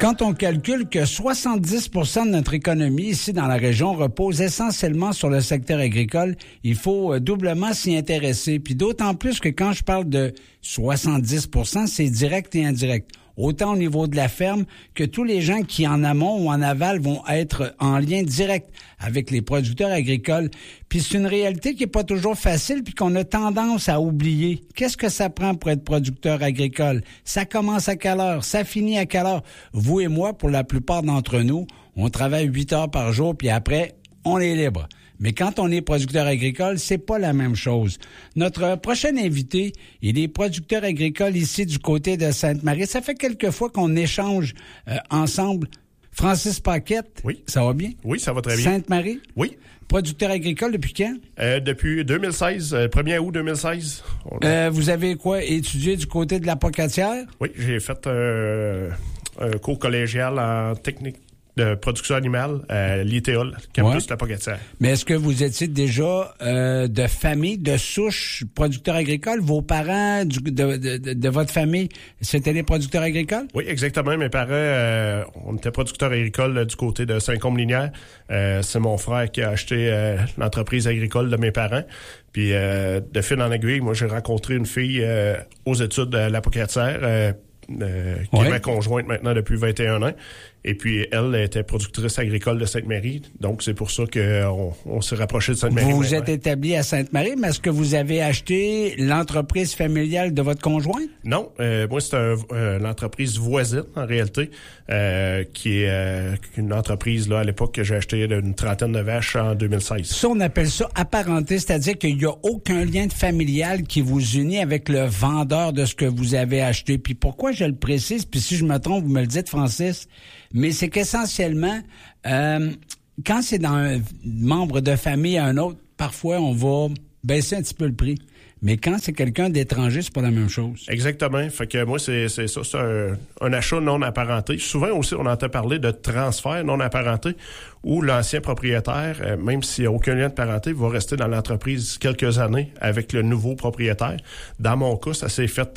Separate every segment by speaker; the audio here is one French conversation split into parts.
Speaker 1: Quand on calcule que 70% de notre économie ici dans la région repose essentiellement sur le secteur agricole, il faut doublement s'y intéresser. Puis d'autant plus que quand je parle de 70%, c'est direct et indirect. Autant au niveau de la ferme que tous les gens qui en amont ou en aval vont être en lien direct avec les producteurs agricoles. Puis c'est une réalité qui est pas toujours facile puis qu'on a tendance à oublier. Qu'est-ce que ça prend pour être producteur agricole? Ça commence à quelle heure? Ça finit à quelle heure? Vous et moi, pour la plupart d'entre nous, on travaille 8 heures par jour puis après, on est libre. Mais quand on est producteur agricole, c'est pas la même chose. Notre prochain invité, il est producteur agricole ici du côté de Sainte-Marie. Ça fait quelques fois qu'on échange ensemble. Francis Paquette.
Speaker 2: Oui.
Speaker 1: Ça va bien?
Speaker 2: Oui, ça va très bien.
Speaker 1: Sainte-Marie?
Speaker 2: Oui.
Speaker 1: Producteur agricole depuis quand?
Speaker 2: Depuis 2016, 1er août 2016.
Speaker 1: Vous avez quoi, étudié du côté de la Pocatière?
Speaker 2: Oui, j'ai fait un cours collégial en technique de production animale à l'ITEOL, campus de la Pocatière.
Speaker 1: Mais est-ce que vous étiez déjà de famille, de souche, producteur agricole? Vos parents de votre famille, c'était des producteurs agricoles?
Speaker 2: Oui, exactement. Mes parents, on était producteurs agricoles du côté de Saint-Côme-Linière. C'est mon frère qui a acheté l'entreprise agricole de mes parents. Puis de fil en aiguille, moi j'ai rencontré une fille aux études de la Pocatière qui est ma conjointe maintenant depuis 21 ans. Et puis, elle était productrice agricole de Sainte-Marie. Donc, c'est pour ça qu'on s'est rapproché de Sainte-Marie.
Speaker 1: Vous vous êtes établi à Sainte-Marie, mais est-ce que vous avez acheté l'entreprise familiale de votre conjoint?
Speaker 2: Non. Moi, c'est l'entreprise voisine, en réalité, qui est une entreprise, là, à l'époque, que j'ai acheté d'une trentaine de vaches en 2016.
Speaker 1: Ça, on appelle ça apparenté, c'est-à-dire qu'il n'y a aucun lien de familial qui vous unit avec le vendeur de ce que vous avez acheté. Puis pourquoi je le précise, puis si je me trompe, vous me le dites, Francis, mais c'est qu'essentiellement, quand c'est dans un membre de famille à un autre, parfois on va baisser un petit peu le prix. Mais quand c'est quelqu'un d'étranger, c'est pas la même chose.
Speaker 2: Exactement. Fait que moi, c'est ça, c'est un achat non apparenté. Souvent aussi, on entend parler de transfert non apparenté, où l'ancien propriétaire, même s'il n'y a aucun lien de parenté, va rester dans l'entreprise quelques années avec le nouveau propriétaire. Dans mon cas, ça s'est fait,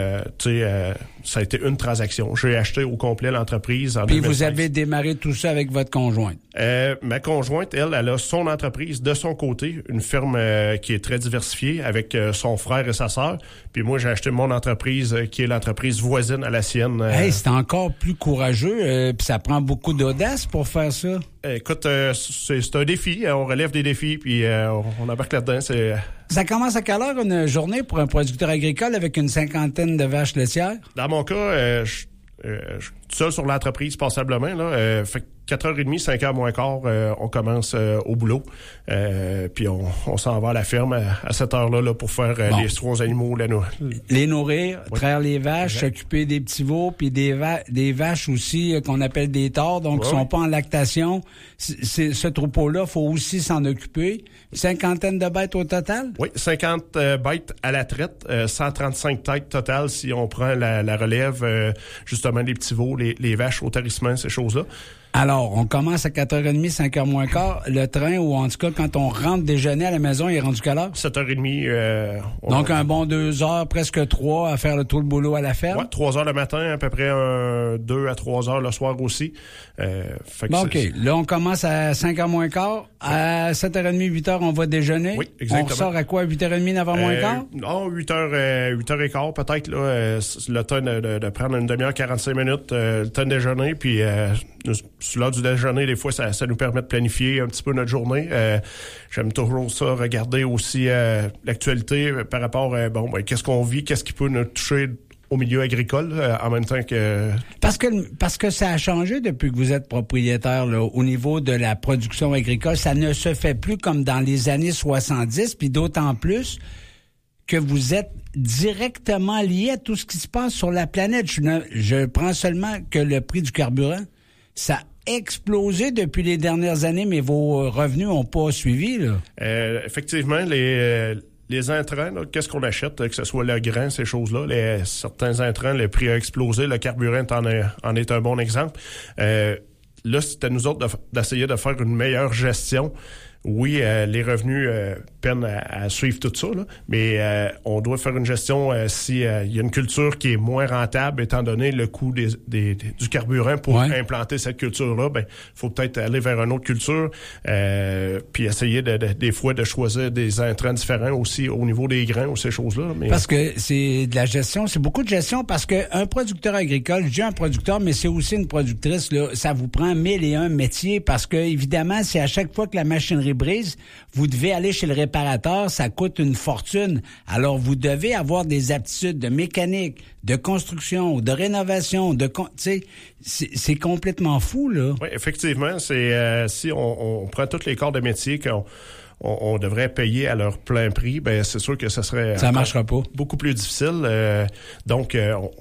Speaker 2: ça a été une transaction. J'ai acheté au complet l'entreprise en 2016. Puis
Speaker 1: vous avez démarré tout ça avec votre conjointe?
Speaker 2: Ma conjointe, elle a son entreprise de son côté, une firme qui est très diversifiée avec son frère et sa sœur. Puis moi, j'ai acheté mon entreprise qui est l'entreprise voisine à la sienne.
Speaker 1: Hey, c'est encore plus courageux. Puis ça prend beaucoup d'audace pour faire ça.
Speaker 2: Écoute, c'est un défi. On relève des défis, puis on embarque là-dedans.
Speaker 1: Ça commence à quelle heure une journée pour un producteur agricole avec une 50aine de vaches laitières?
Speaker 2: Dans mon cas, je suis tout seul sur l'entreprise, passablement. Là, fait 4h30, 5h moins quart, on commence au boulot. Puis on s'en va à la ferme à cette heure-là là, pour faire les soins aux animaux.
Speaker 1: Les nourrir, traire les vaches, s'occuper des petits veaux, puis des vaches aussi qu'on appelle des taures, donc qui sont pas en lactation. Ce troupeau-là, faut aussi s'en occuper. 50aine de bêtes au total?
Speaker 2: Oui, 50 bêtes à la traite, 135 têtes totales si on prend la relève, justement les petits veaux, les vaches au tarissement, ces choses-là.
Speaker 1: Alors, on commence à 4h30, 5h moins quart. Le train, ou en tout cas, quand on rentre déjeuner à la maison, il est rendu quelle heure?
Speaker 2: 7h30.
Speaker 1: Donc, un bon 2 heures, presque 3, à faire tout le boulot à la ferme?
Speaker 2: Oui, 3 heures le matin, à peu près 2 à 3 heures le soir aussi.
Speaker 1: OK. Là, on commence à 5h moins quart. À 7h30, 8h, on va déjeuner.
Speaker 2: Oui, exactement.
Speaker 1: On ressort à quoi? 8h30, 9h moins quart?
Speaker 2: Non, 8h15 peut-être, là. Le temps de prendre une demi-heure, 45 minutes, le temps de déjeuner, puis sur l'heure du déjeuner, des fois, ça nous permet de planifier un petit peu notre journée. J'aime toujours ça, regarder aussi l'actualité par rapport à, qu'est-ce qu'on vit, qu'est-ce qui peut nous toucher au milieu agricole en même temps que...
Speaker 1: Parce que ça a changé depuis que vous êtes propriétaire là, au niveau de la production agricole. Ça ne se fait plus comme dans les années 70, puis d'autant plus que vous êtes directement lié à tout ce qui se passe sur la planète. Je prends seulement que le prix du carburant, ça a explosé depuis les dernières années, mais vos revenus n'ont pas suivi, là.
Speaker 2: Effectivement, les intrants, là, qu'est-ce qu'on achète, que ce soit le grain, ces choses-là, certains intrants, le prix a explosé, le carburant en est un bon exemple. Là, c'était nous autres d'essayer de faire une meilleure gestion oui, les revenus peinent à suivre tout ça, là, mais on doit faire une gestion si il y a une culture qui est moins rentable, étant donné le coût du carburant pour implanter cette culture-là, ben faut peut-être aller vers une autre culture, puis essayer des fois de choisir des intrants différents aussi au niveau des grains ou ces choses-là. Mais...
Speaker 1: Parce que c'est de la gestion, c'est beaucoup de gestion, parce qu'un producteur agricole, je dis un producteur, mais c'est aussi une productrice, là, ça vous prend 1001 métiers, parce que évidemment, c'est à chaque fois que la machinerie brise, vous devez aller chez le réparateur, ça coûte une fortune. Alors, vous devez avoir des aptitudes de mécanique, de construction, de rénovation, tu sais, c'est complètement fou, là.
Speaker 2: Oui, effectivement, c'est si on prend tous les corps de métier on devrait payer à leur plein prix, ben c'est sûr que ça serait
Speaker 1: marchera pas.
Speaker 2: Beaucoup plus difficile. Donc,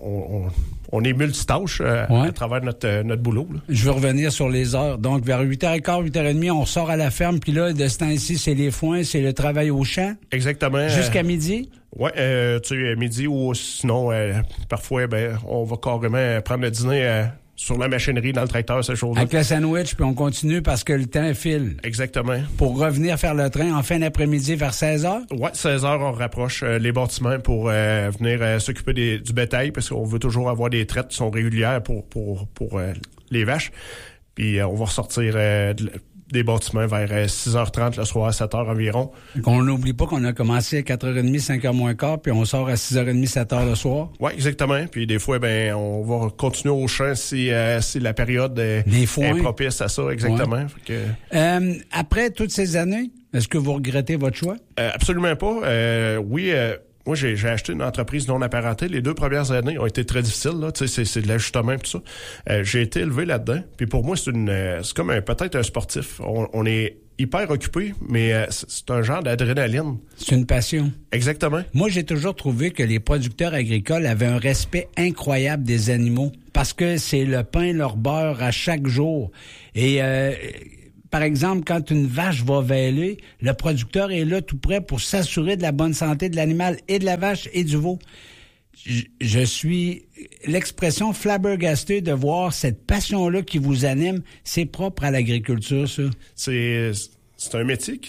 Speaker 2: on est multitâche à travers notre boulot. Là.
Speaker 1: Je veux revenir sur les heures. Donc, vers 8h15, 8h30, on sort à la ferme, puis là, de ce temps-ci, c'est les foins, c'est le travail au champ.
Speaker 2: Exactement.
Speaker 1: Jusqu'à midi?
Speaker 2: Oui, tu sais, midi ou sinon, parfois, ben on va carrément prendre le dîner sur la machinerie, dans le tracteur, ces choses-là.
Speaker 1: Avec le sandwich, puis on continue parce que le temps file.
Speaker 2: Exactement.
Speaker 1: Pour revenir faire le train en fin d'après-midi vers 16h?
Speaker 2: Oui, 16h, on rapproche les bâtiments pour venir s'occuper du bétail, parce qu'on veut toujours avoir des traites qui sont régulières pour les vaches. Puis on va ressortir des bâtiments vers 6h30 le soir, 7h environ.
Speaker 1: On n'oublie pas qu'on a commencé à 4h30, 5h moins quart, puis on sort à 6h30, 7h le soir.
Speaker 2: Oui, exactement. Puis des fois, ben on va continuer au champ si la période est propice à ça, exactement.
Speaker 1: Ouais.
Speaker 2: Fait que...
Speaker 1: après toutes ces années, est-ce que vous regrettez votre choix?
Speaker 2: Absolument pas. Oui, moi, j'ai acheté une entreprise non apparentée. Les 2 premières années ont été très difficiles. Là. Tu sais, c'est de l'ajustement et tout ça. J'ai été élevé là-dedans. Puis pour moi, c'est comme peut-être un sportif. On est hyper occupé, mais c'est un genre d'adrénaline.
Speaker 1: C'est une passion.
Speaker 2: Exactement.
Speaker 1: Moi, j'ai toujours trouvé que les producteurs agricoles avaient un respect incroyable des animaux parce que c'est le pain, leur beurre à chaque jour. Et... par exemple, quand une vache va vêler, le producteur est là tout près pour s'assurer de la bonne santé de l'animal et de la vache et du veau. Je suis l'expression flabbergasté de voir cette passion-là qui vous anime. C'est propre à l'agriculture, ça.
Speaker 2: C'est un métier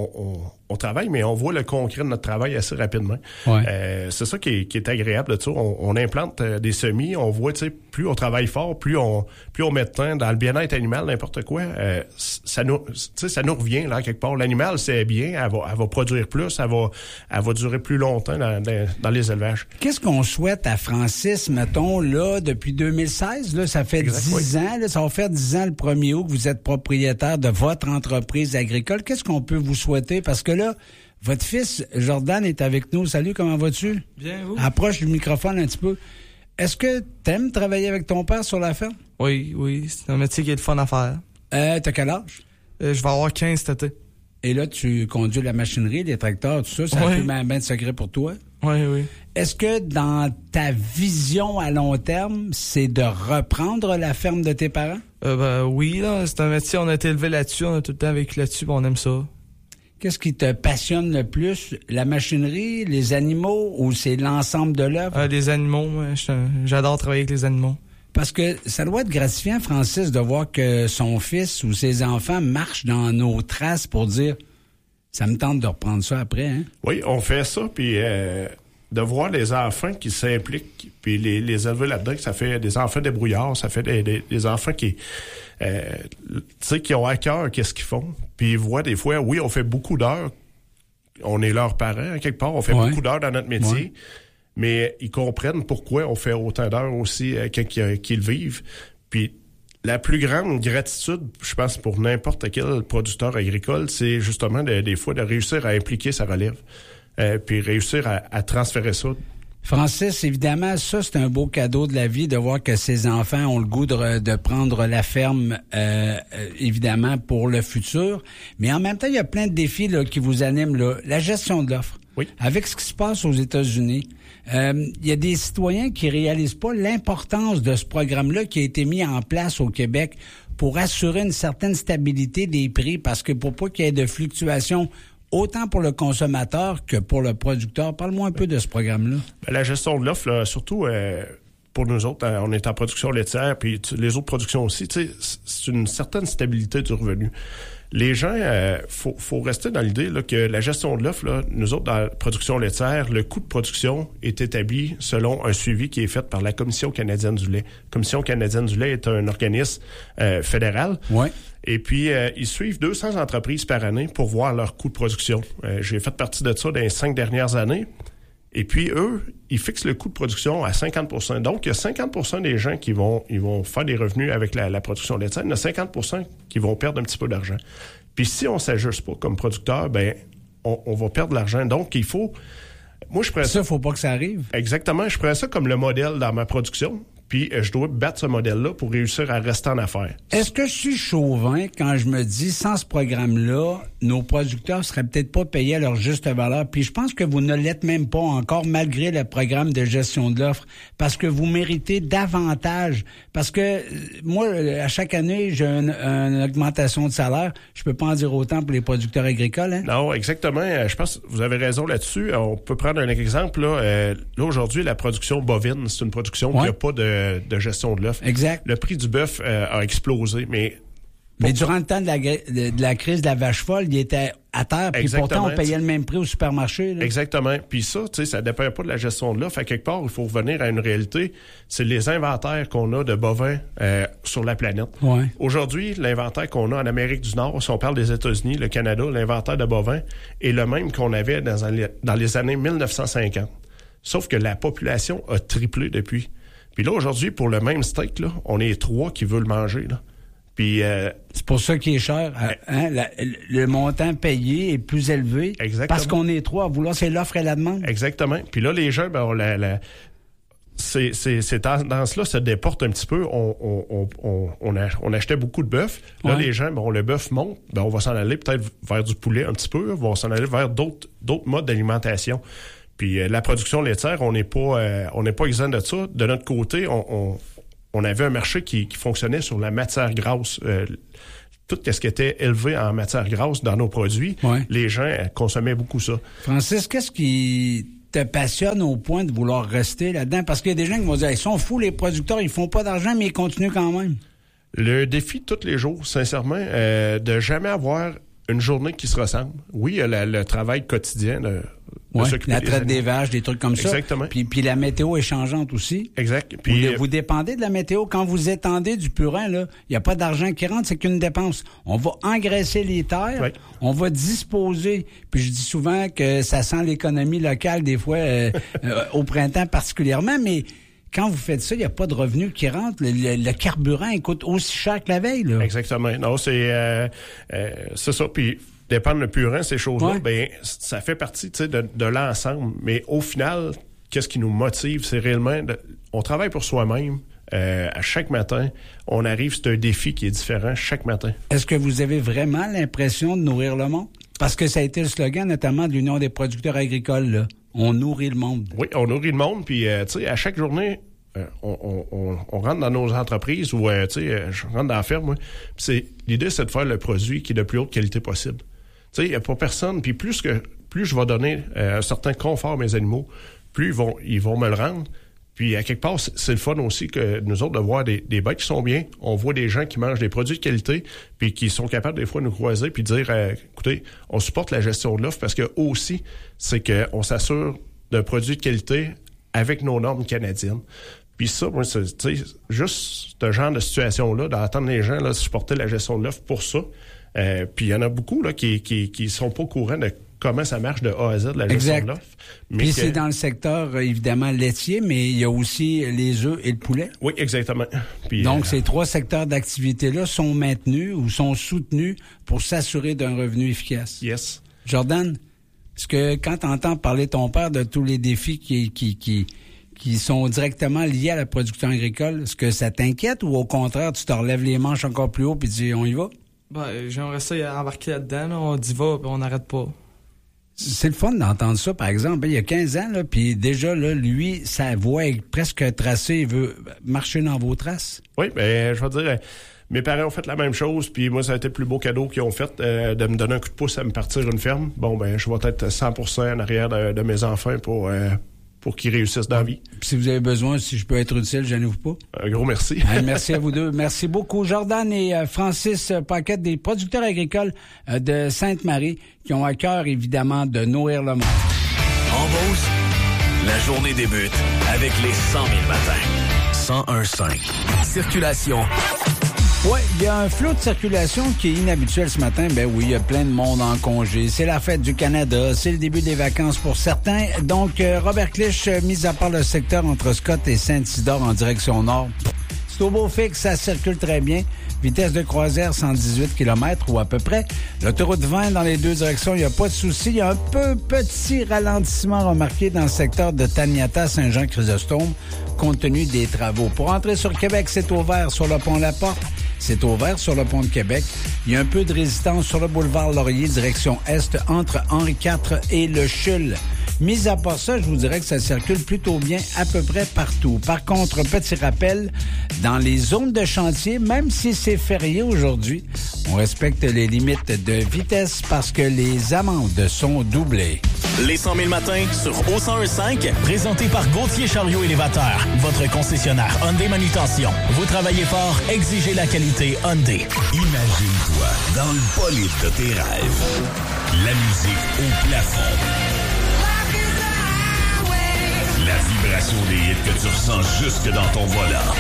Speaker 2: qu'on travaille, mais on voit le concret de notre travail assez rapidement.
Speaker 1: Ouais.
Speaker 2: C'est ça qui est agréable. Tu sais, on implante des semis, on voit, tu sais, plus on travaille fort, plus on met de temps dans le bien-être animal, n'importe quoi. Ça nous revient là quelque part. L'animal, c'est bien, elle va produire plus, elle va durer plus longtemps dans les élevages.
Speaker 1: Qu'est-ce qu'on souhaite à Francis, mettons, là, depuis 2016, là, ça fait 10 ans, là, ça va faire 10 ans le 1er août que vous êtes propriétaire de votre entreprise agricole. Qu'est-ce qu'on peut vous souhaiter? Parce que là, votre fils, Jordan, est avec nous. Salut, comment vas-tu?
Speaker 3: Bien, vous?
Speaker 1: Approche du microphone un petit peu. Est-ce que t'aimes travailler avec ton père sur la ferme?
Speaker 3: Oui. C'est un métier qui est le fun à faire.
Speaker 1: T'as quel âge?
Speaker 3: Je vais avoir 15 cet été.
Speaker 1: Et là, tu conduis la machinerie, les tracteurs, tout ça. Ça a plus ben de secret pour toi?
Speaker 3: Oui.
Speaker 1: Est-ce que dans ta vision à long terme, c'est de reprendre la ferme de tes parents?
Speaker 3: Oui, là, c'est un métier, on a été élevé là-dessus, on a tout le temps vécu là-dessus, on aime ça.
Speaker 1: Qu'est-ce qui te passionne le plus? La machinerie, les animaux ou c'est l'ensemble de l'œuvre?
Speaker 3: Les animaux, j'adore travailler avec les animaux.
Speaker 1: Parce que ça doit être gratifiant, Francis, de voir que son fils ou ses enfants marchent dans nos traces pour dire « ça me tente de reprendre ça après, hein? »
Speaker 2: Oui, on fait ça, puis de voir les enfants qui s'impliquent, puis les élever là-dedans, ça fait des enfants débrouillards, ça fait des enfants qui... tu sais, qui ont à cœur qu'est-ce qu'ils font. Puis ils voient des fois, oui, on fait beaucoup d'heures. On est leurs parents, quelque part. On fait beaucoup d'heures dans notre métier. Mais ils comprennent pourquoi on fait autant d'heures aussi qu'ils vivent. Puis la plus grande gratitude, je pense, pour n'importe quel producteur agricole, c'est justement des fois de réussir à impliquer sa relève. Puis réussir à transférer ça.
Speaker 1: Francis, évidemment, ça, c'est un beau cadeau de la vie de voir que ses enfants ont le goût de prendre la ferme, évidemment, pour le futur. Mais en même temps, il y a plein de défis là, qui vous animent. Là. La gestion de l'offre.
Speaker 2: Oui.
Speaker 1: Avec ce qui se passe aux États-Unis, il y a des citoyens qui réalisent pas l'importance de ce programme-là qui a été mis en place au Québec pour assurer une certaine stabilité des prix, parce que pour pas qu'il y ait de fluctuations autant pour le consommateur que pour le producteur. Parle-moi un peu de ce programme-là.
Speaker 2: La gestion de l'offre, là, surtout pour nous autres, on est en production laitière, puis les autres productions aussi, tu sais, c'est une certaine stabilité du revenu. Les gens, faut rester dans l'idée là, que la gestion de l'offre, là, nous autres, dans la production laitière, le coût de production est établi selon un suivi qui est fait par la Commission canadienne du lait. La Commission canadienne du lait est un organisme fédéral.
Speaker 1: Ouais.
Speaker 2: Et puis, ils suivent 200 entreprises par année pour voir leur coût de production. J'ai fait partie de ça dans les 5 dernières années. Et puis, eux, ils fixent le coût de production à 50%. Donc, il y a 50% des gens qui vont faire des revenus avec la production laitière. Il y en a 50% qui vont perdre un petit peu d'argent. Puis, si on ne s'ajuste pas comme producteur, ben on va perdre de l'argent. Donc, il faut... Moi, je prends ça...
Speaker 1: Ça, faut pas que ça arrive.
Speaker 2: Exactement. Je prends ça comme le modèle dans ma production. Puis, je dois battre ce modèle-là pour réussir à rester en affaires.
Speaker 1: Est-ce que je suis chauvin quand je me dis, sans ce programme-là, nos producteurs seraient peut-être pas payés à leur juste valeur? Puis je pense que vous ne l'êtes même pas encore, malgré le programme de gestion de l'offre, parce que vous méritez davantage. Parce que moi, à chaque année, j'ai une augmentation de salaire. Je peux pas en dire autant pour les producteurs agricoles. Hein?
Speaker 2: Non, exactement. Je pense que vous avez raison là-dessus. On peut prendre un exemple. Là, aujourd'hui, la production bovine, c'est une production qui n'a pas de gestion de l'offre.
Speaker 1: Exact.
Speaker 2: Le prix du bœuf a explosé, mais
Speaker 1: durant le temps de la crise de la vache folle, il était à terre, puis pourtant, on payait le même prix au supermarché. Là.
Speaker 2: Exactement. Puis ça, tu sais, ça dépend pas de la gestion de l'offre. À quelque part, il faut revenir à une réalité. C'est les inventaires qu'on a de bovins sur la planète.
Speaker 1: Ouais.
Speaker 2: Aujourd'hui, l'inventaire qu'on a en Amérique du Nord, si on parle des États-Unis, le Canada, l'inventaire de bovins est le même qu'on avait dans les années 1950. Sauf que la population a triplé depuis. Puis là, aujourd'hui, pour le même steak, là, on est 3 qui veulent le manger, là. Puis,
Speaker 1: c'est pour ça qu'il est cher. Hein? Le montant payé est plus élevé.
Speaker 2: Exactement.
Speaker 1: Parce qu'on est 3 à vouloir, c'est l'offre et la demande.
Speaker 2: Exactement. Puis là, les gens, ces tendances-là se déportent un petit peu. On achetait beaucoup de bœuf. Là, les gens, le bœuf monte. On va s'en aller peut-être vers du poulet un petit peu. On va s'en aller vers d'autres modes d'alimentation. Puis la production laitière, on n'est pas exempt de ça. De notre côté, on avait un marché qui fonctionnait sur la matière grasse. Tout ce qui était élevé en matière grasse dans nos produits, les gens consommaient beaucoup ça.
Speaker 1: Francis, qu'est-ce qui te passionne au point de vouloir rester là-dedans? Parce qu'il y a des gens qui vont dire, ils sont fous, les producteurs, ils font pas d'argent, mais ils continuent quand même.
Speaker 2: Le défi tous les jours, sincèrement, de jamais avoir une journée qui se ressemble. Oui, il y a le travail quotidien de s'occuper
Speaker 1: la
Speaker 2: des
Speaker 1: traite
Speaker 2: animaux.
Speaker 1: des vaches, des trucs comme ça.
Speaker 2: Exactement.
Speaker 1: Puis la météo est changeante aussi.
Speaker 2: Exact. Puis
Speaker 1: vous dépendez de la météo. Quand vous étendez du purin, là, il n'y a pas d'argent qui rentre, c'est qu'une dépense. On va engraisser les terres, on va disposer. Puis je dis souvent que ça sent l'économie locale des fois, au printemps particulièrement, mais quand vous faites ça, il n'y a pas de revenus qui rentrent. Le carburant, il coûte aussi cher que la veille. Là.
Speaker 2: Exactement. Non, c'est ça. Puis dépendre le purin, ces choses-là, ça fait partie de l'ensemble. Mais au final, qu'est-ce qui nous motive? C'est réellement... on travaille pour soi-même. À chaque matin, on arrive, c'est un défi qui est différent chaque matin. Est-ce
Speaker 1: que vous avez vraiment l'impression de nourrir le monde? Parce que ça a été le slogan notamment de l'Union des producteurs agricoles, là. On nourrit le monde.
Speaker 2: Oui, on nourrit le monde. Puis, tu sais, à chaque journée, on rentre dans nos entreprises ou, tu sais, je rentre dans la ferme, moi. Puis l'idée, c'est de faire le produit qui est de plus haute qualité possible. Tu sais, il n'y a pas personne. Puis plus je vais donner un certain confort à mes animaux, plus ils vont me le rendre. Puis, à quelque part, c'est le fun aussi que nous autres de voir des bêtes qui sont bien. On voit des gens qui mangent des produits de qualité puis qui sont capables des fois de nous croiser puis de dire, écoutez, on supporte la gestion de l'offre parce que aussi, c'est qu'on s'assure d'un produit de qualité avec nos normes canadiennes. Puis ça, moi, tu sais, juste ce genre de situation-là, d'entendre les gens là, supporter la gestion de l'offre pour ça. Puis il y en a beaucoup là qui sont pas au courant de comment ça marche de A à Z, la gestion de l'offre.
Speaker 1: Puis c'est dans le secteur, évidemment, laitier, mais il y a aussi les œufs et le poulet.
Speaker 2: Oui, exactement. Puis,
Speaker 1: donc, ces 3 secteurs d'activité-là sont maintenus ou sont soutenus pour s'assurer d'un revenu efficace.
Speaker 2: Yes.
Speaker 1: Jordan, est-ce que quand tu entends parler ton père de tous les défis qui sont directement liés à la production agricole, est-ce que ça t'inquiète ou au contraire, tu te relèves les manches encore plus haut et tu dis, on y va?
Speaker 3: J'aimerais ça embarquer là-dedans, là, on y va et on n'arrête pas.
Speaker 1: C'est le fun d'entendre ça, par exemple. Il y a 15 ans, là, puis déjà, là, lui, sa voie est presque tracée. Il veut marcher dans vos traces.
Speaker 2: Oui, je vais dire, mes parents ont fait la même chose, puis moi, ça a été le plus beau cadeau qu'ils ont fait, de me donner un coup de pouce à me partir une ferme. Bon, je vais être 100% en arrière de mes enfants pour pour qu'ils réussissent dans la vie.
Speaker 1: Puis si vous avez besoin, si je peux être utile, gênez-vous pas.
Speaker 2: Un gros merci.
Speaker 1: Merci à vous deux. Merci beaucoup. Jordan et Francis Paquette, des producteurs agricoles de Sainte-Marie, qui ont à cœur, évidemment, de nourrir le monde.
Speaker 4: En Beauce, la journée débute avec les 100 000 matins. 101.5. Circulation.
Speaker 1: Oui, il y a un flot de circulation qui est inhabituel ce matin. Ben oui, il y a plein de monde en congé. C'est la fête du Canada, c'est le début des vacances pour certains. Donc, Robert Clich, mis à part le secteur entre Scott et Saint-Isidore en direction nord, c'est au beau fixe, ça circule très bien. Vitesse de croisière 118 km ou à peu près. L'autoroute 20 dans les deux directions, il n'y a pas de souci. Il y a un petit ralentissement remarqué dans le secteur de Taniata-Saint-Jean-Chrysostome compte tenu des travaux. Pour entrer sur Québec, c'est ouvert sur le pont La Porte. C'est ouvert sur le pont de Québec. Il y a un peu de résistance sur le boulevard Laurier, direction est, entre Henri IV et le Chul. Mis à part ça, je vous dirais que ça circule plutôt bien à peu près partout. Par contre, petit rappel, dans les zones de chantier, même si c'est férié aujourd'hui, on respecte les limites de vitesse parce que les amendes sont doublées.
Speaker 4: Les 100 000 matins sur O101.5, présenté par Gauthier Chariot Élévateur, votre concessionnaire Hyundai Manutention. Vous travaillez fort, exigez la qualité Hyundai.
Speaker 5: Imagine-toi dans le bolide de tes rêves. La musique au plafond. La vibration des hits que tu ressens jusque dans ton volant.